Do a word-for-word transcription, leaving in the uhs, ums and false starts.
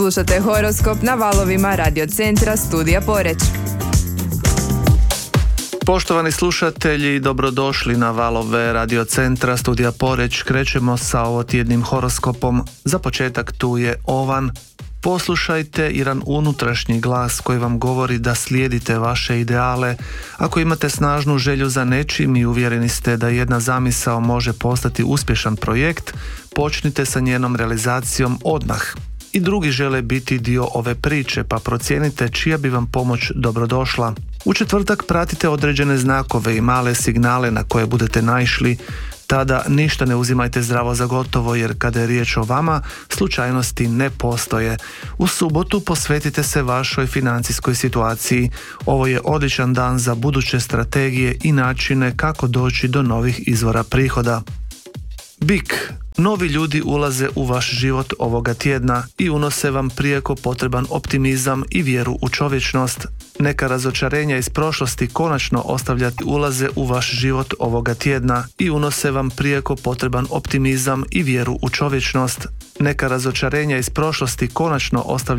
Slušate horoskop na valovima Radio Centra Studija Poreč. Poštovani slušatelji, dobrodošli na valove Radio Centra Studija Poreč. Krećemo sa ovotjednim horoskopom. Za početak tu je Ovan. Poslušajte jedan unutrašnji glas koji vam govori da slijedite vaše ideale. Ako imate snažnu želju za nečim i uvjereni ste da jedna zamisao može postati uspješan projekt, počnite sa njenom realizacijom odmah. I drugi žele biti dio ove priče, pa procijenite čija bi vam pomoć dobrodošla. U četvrtak pratite određene znakove i male signale na koje budete naišli. Tada ništa ne uzimajte zdravo za gotovo, jer kada je riječ o vama, slučajnosti ne postoje. U subotu posvetite se vašoj financijskoj situaciji. Ovo je odličan dan za buduće strategije i načine kako doći do novih izvora prihoda. Bik. Novi ljudi ulaze u vaš život ovoga tjedna i unose vam prijeko potreban optimizam i vjeru u čovječnost. Neka razočarenja iz prošlosti konačno ostavljati ulaze u vaš život ovoga tjedna i unose vam prijeko potreban optimizam i vjeru u čovječnost. Neka razočarenja iz prošlosti konačno ostavljati